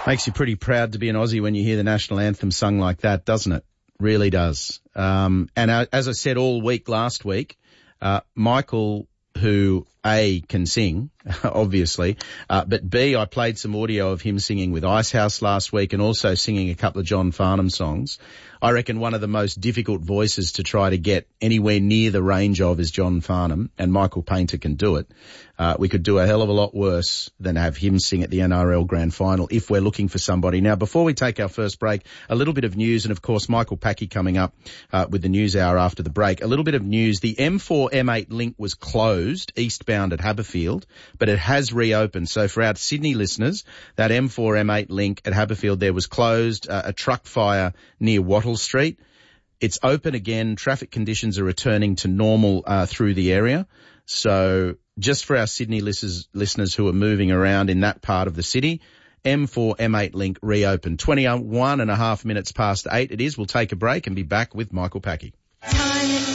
Makes you pretty proud to be an Aussie when you hear the national anthem sung like that, doesn't it? Really does. And as I said all week last week, Michael, who A, can sing, obviously, but B, I played some audio of him singing with Icehouse last week and also singing a couple of John Farnham songs. I reckon one of the most difficult voices to try to get anywhere near the range of is John Farnham, and Michael Painter can do it. We could do a hell of a lot worse than have him sing at the NRL Grand Final if we're looking for somebody. Now, before we take our first break, a little bit of news, and of course Michael Packy coming up with the news hour after the break. A little bit of news. The M4 M8 link was closed eastbound at Haberfield, but it has reopened. So for our Sydney listeners, that M4 M8 link at Haberfield there was closed, a truck fire near Wattle Street. It's open again. Traffic conditions are returning to normal through the area. So just for our Sydney listeners who are moving around in that part of the city, M4 M8 link reopened. 21 and a half minutes past 8 it is. We'll take a break and be back with Michael Packy.